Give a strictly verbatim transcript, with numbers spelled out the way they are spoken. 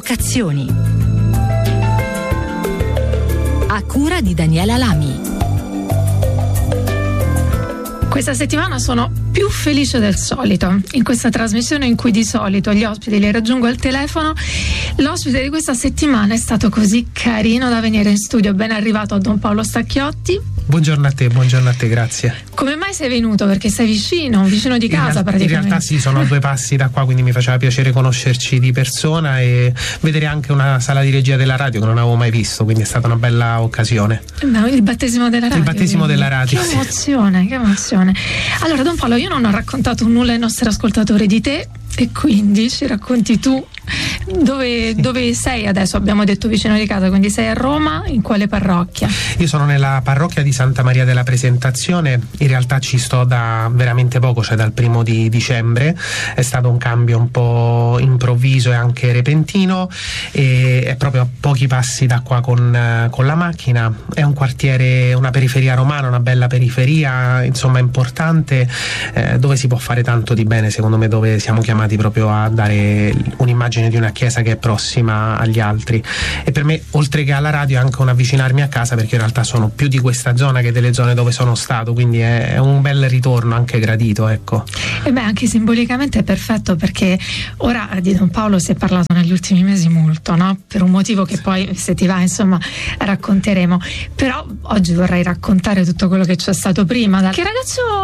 Locazioni. A cura di Daniela Lami. Questa settimana sono più felice del solito. In questa trasmissione in cui di solito gli ospiti li raggiungo al telefono, l'ospite di questa settimana è stato così carino da venire in studio. Ben arrivato a Don Paolo Stacchiotti. Buongiorno a te, buongiorno a te, grazie. Come mai sei venuto? Perché sei vicino, vicino di casa in real- praticamente. In realtà sì, sono a due passi da qua, quindi mi faceva piacere conoscerci di persona e vedere anche una sala di regia della radio che non avevo mai visto, quindi è stata una bella occasione. Beh, il battesimo della radio. Il battesimo quindi. della radio. Che sì. emozione, che emozione. Allora, Don Paolo, io non ho raccontato nulla ai nostri ascoltatori di te e quindi ci racconti tu dove, sì. dove sei adesso. Abbiamo detto vicino di casa, quindi sei a Roma, in quale parrocchia? Io sono nella parrocchia di Santa Maria della Presentazione, in realtà ci sto da veramente poco, cioè dal primo di dicembre. È stato un cambio un po' improvviso e anche repentino e è proprio a pochi passi da qua con, con la macchina. È un quartiere, una periferia romana, una bella periferia, insomma importante, eh, dove si può fare tanto di bene, secondo me, dove siamo chiamati proprio a dare un'immagine di una chiesa che è prossima agli altri. E per me, oltre che alla radio, è anche un avvicinarmi a casa, perché in realtà sono più di questa zona che delle zone dove sono stato, quindi è, è un bel ritorno, anche gradito, ecco. E beh, anche simbolicamente è perfetto, perché ora di Don Paolo si è parlato negli ultimi mesi molto, no? Per un motivo che poi, se ti va, insomma, racconteremo. Però oggi vorrei raccontare tutto quello che c'è stato prima. Che ragazzo